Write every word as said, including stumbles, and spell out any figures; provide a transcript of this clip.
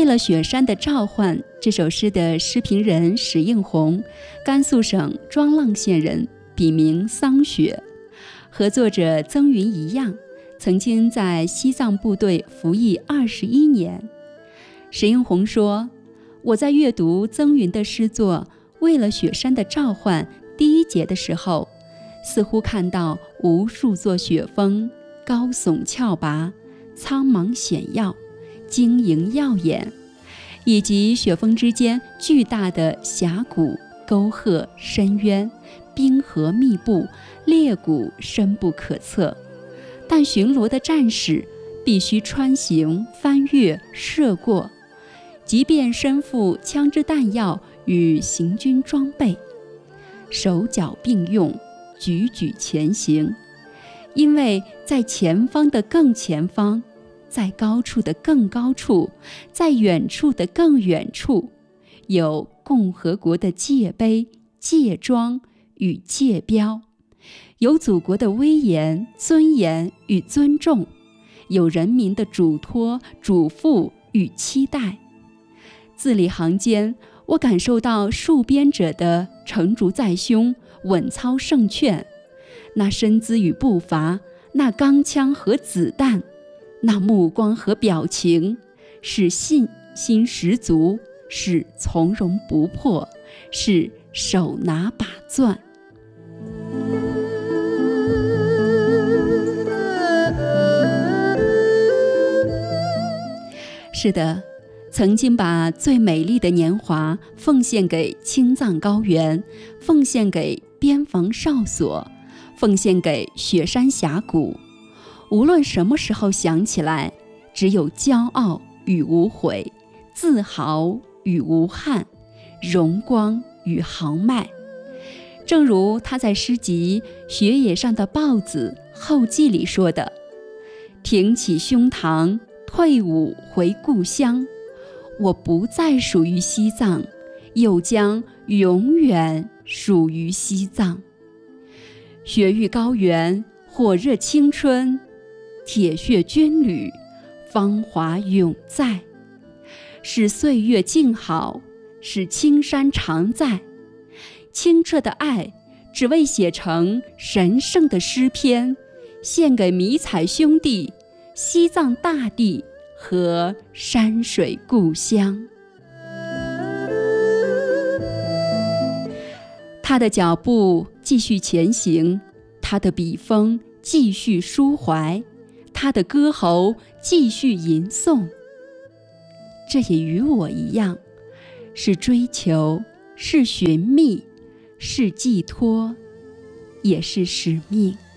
为了雪山的召唤，这首诗的诗评人史应红，甘肃省庄浪县人，笔名桑雪，和作者曾云一样，曾经在西藏部队服役二十一年。史应红说，我在阅读曾云的诗作《为了雪山的召唤》第一节的时候，似乎看到无数座雪峰高耸峭拔，苍茫险要，晶莹耀眼，以及雪峰之间巨大的峡谷、沟壑、深渊，冰河密布，裂谷深不可测。但巡逻的战士必须穿行、翻越、涉过，即便身负枪支弹药与行军装备，手脚并用，踽踽前行，因为在前方的更前方，在高处的更高处，在远处的更远处，有共和国的界碑、界桩与界标，有祖国的威严、尊严与尊重，有人民的嘱托、嘱咐与期待。字里行间，我感受到戍边者的成竹在胸，稳操胜券，那身姿与步伐，那钢枪和子弹，那目光和表情，是信心十足，是从容不迫，是手拿把攥。是的，曾经把最美丽的年华奉献给青藏高原，奉献给边防哨所，奉献给雪山峡谷。无论什么时候想起来，只有骄傲与无悔，自豪与无憾，荣光与豪迈。正如他在诗集《雪野上的豹子》后记里说的，挺起胸膛，退伍回故乡，我不再属于西藏，又将永远属于西藏。雪域高原，火热青春，铁血军旅，芳华永在。使岁月静好，使青山常在。清澈的爱，只为写成神圣的诗篇，献给迷彩兄弟、西藏大地和山水故乡。他的脚步继续前行，他的笔锋继续抒怀，他的歌喉继续吟诵。这也与我一样，是追求，是寻觅，是寄托，也是使命。